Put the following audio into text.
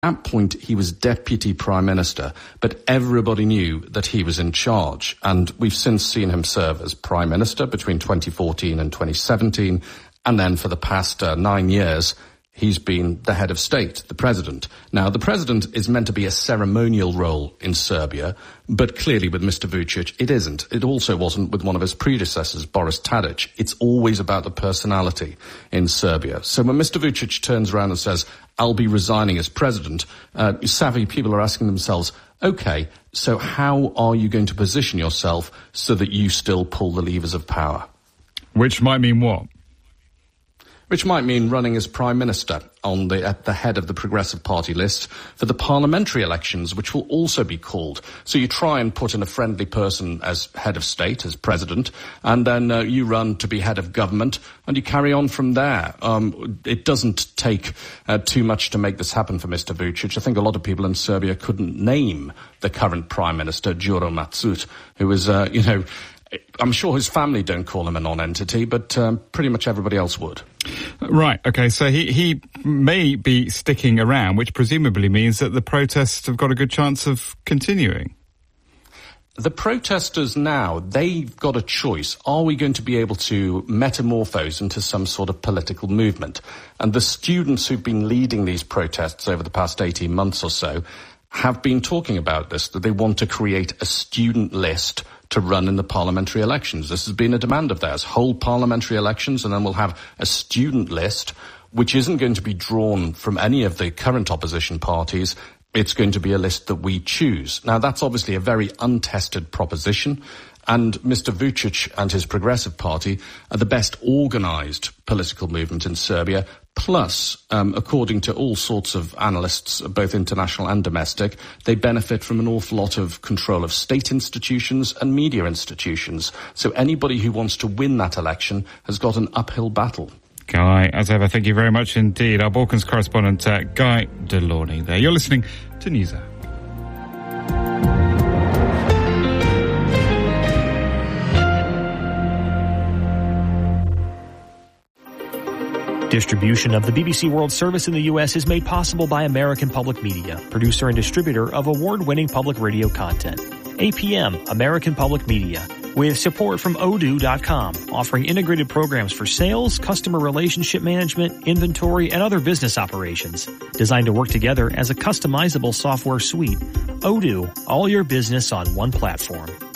that point, he was deputy prime minister, but everybody knew that he was in charge. And we've since seen him serve as prime minister between 2014 and 2017. And then for the past 9 years, he's been the head of state, the president. Now, the president is meant to be a ceremonial role in Serbia, but clearly with Mr. Vučić, it isn't. It also wasn't with one of his predecessors, Boris Tadić. It's always about the personality in Serbia. So when Mr. Vučić turns around and says, I'll be resigning as president, savvy people are asking themselves, okay, so how are you going to position yourself so that you still pull the levers of power? Which might mean what? Which might mean running as Prime Minister at the head of the Progressive Party list for the parliamentary elections, which will also be called. So you try and put in a friendly person as head of state, as president, and then you run to be head of government, and you carry on from there. It doesn't take too much to make this happen for Mr. Vučić. I think a lot of people in Serbia couldn't name the current Prime Minister, Đuro Matsut, who is, I'm sure his family don't call him a non-entity, but pretty much everybody else would. Right, okay, so he may be sticking around, which presumably means that the protests have got a good chance of continuing. The protesters now, they've got a choice. Are we going to be able to metamorphose into some sort of political movement? And the students who've been leading these protests over the past 18 months or so have been talking about this, that they want to create a student list to run in the parliamentary elections. This has been a demand of theirs. Hold parliamentary elections, and then we'll have a student list, which isn't going to be drawn from any of the current opposition parties. It's going to be a list that we choose. Now, that's obviously a very untested proposition, and Mr. Vučić and his Progressive Party are the best organised political movement in Serbia. Plus, according to all sorts of analysts, both international and domestic, they benefit from an awful lot of control of state institutions and media institutions. So anybody who wants to win that election has got an uphill battle. Guy, as ever, thank you very much indeed. Our Balkans correspondent, Guy Delaunay there. You're listening to NewsHour. Distribution of the BBC World Service in the U.S. is made possible by American Public Media, producer and distributor of award-winning public radio content. APM, American Public Media, with support from Odoo.com, offering integrated programs for sales, customer relationship management, inventory, and other business operations, designed to work together as a customizable software suite. Odoo, all your business on one platform.